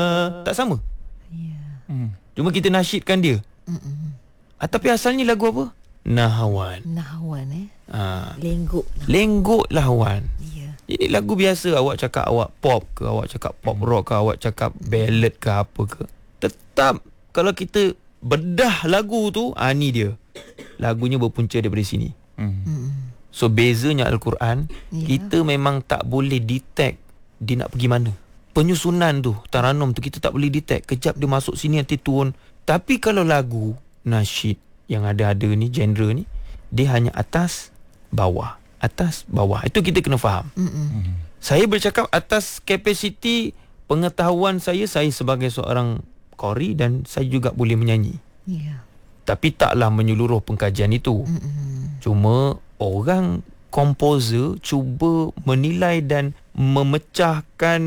tak sama. Ya. Cuma kita nasyidkan dia. Tapi asalnya lagu apa? Nahwan. Nahwan Ha. Lenggok. Lenggok Lahwan. Ya. Ini lagu biasa. Awak cakap awak pop ke, awak cakap pop rock ke, awak cakap ballad ke apa ke, tetap kalau kita bedah lagu tu, ni dia. Lagunya berpunca daripada sini. So bezanya Al-Quran, kita memang tak boleh detect dia nak pergi mana. Penyusunan tu, taranum tu kita tak boleh detect. Kejap dia masuk sini, nanti turun. Tapi kalau lagu nasyid yang ada-ada ni, genre ni, dia hanya atas bawah, atas bawah. Itu kita kena faham. Saya bercakap atas kapasiti pengetahuan saya sebagai seorang qari, dan saya juga boleh menyanyi. Ya. Tapi taklah menyeluruh pengkajian itu. Cuma orang komposer cuba menilai dan memecahkan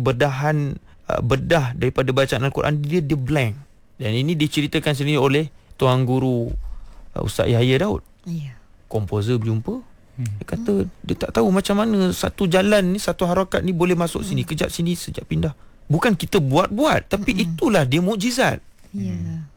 bedah daripada bacaan Al-Quran, dia blank. Dan ini diceritakan sendiri oleh Tuan Guru Ustaz Yahya Daud. Ya. Komposer berjumpa, dia kata dia tak tahu macam mana satu jalan ni, satu harakat ni boleh masuk sini, kejap sini, sekejap pindah. Bukan kita buat-buat, tapi itulah dia mukjizat. Ya.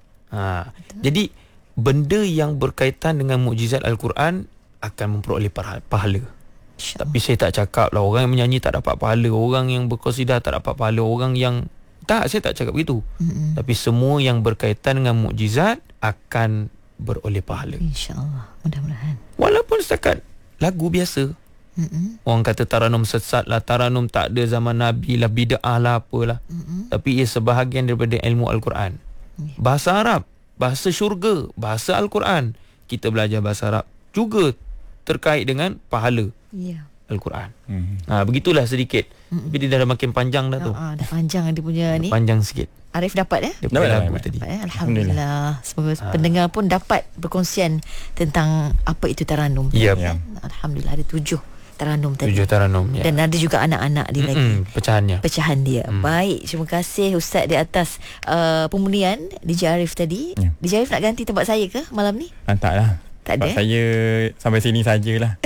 Jadi benda yang berkaitan dengan mukjizat Al-Quran akan memperoleh pahala. Tapi saya tak cakap lah orang yang menyanyi tak dapat pahala, orang yang berqasidah tak dapat pahala, orang yang tak, saya tak cakap begitu. Tapi semua yang berkaitan dengan mukjizat akan beroleh pahala, InsyaAllah, mudah-mudahan. walaupun setakat lagu biasa. Orang kata taranum sesat lah, taranum tak ada zaman Nabi lah, bid'ah lah, apalah. Tapi ia sebahagian daripada ilmu Al-Quran. Bahasa Arab, bahasa syurga, bahasa Al-Quran. Kita belajar bahasa Arab juga terkait dengan pahala Al-Quran. Begitulah sedikit. Tapi dia dah makin panjang dah tu. Dah panjang dia punya ni. Panjang sikit. Arif dapat Daripada lagu tadi. Alhamdulillah. Semoga pendengar pun dapat berkongsian tentang apa itu taranum. Ya. Alhamdulillah ada 7 taranum tadi. 7 taranum. Ya. Dan ada juga anak-anak dia lagi. Pecahan dia. Baik, terima kasih Ustaz di atas pembunian DJ Arif tadi. DJ Arif nak ganti tempat saya ke malam ni? Taklah. Tak ada. Saya sampai sini sajalah.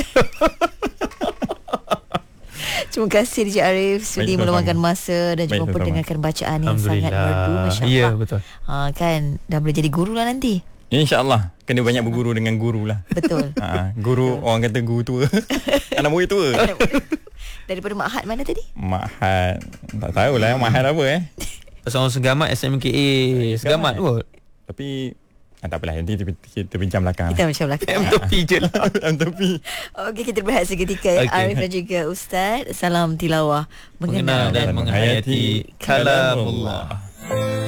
Terima kasih DJ Arif sudi meluangkan masa dan juga mendengarkan bacaan yang sangat merdu, masya-Allah. Ya, betul. Kan dah boleh jadi guru lah nanti. InsyaAllah. Kena banyak berguru dengan guru lah. Betul. Guru, orang kata guru tua. Anak murid tua. Daripada Ma'had mana tadi? Ma'had. Tak tahulah Ma'had apa Pasal orang Segamat, SMKA Segamat kot. Tapi tak apalah, nanti kita bincang belakang. Kita bincang belakang. Tepi je lah. Tepi. Okey, kita berehat seketika. Arif dan juga Ustaz. Salam tilawah, mengenal dan menghayati kalamullah.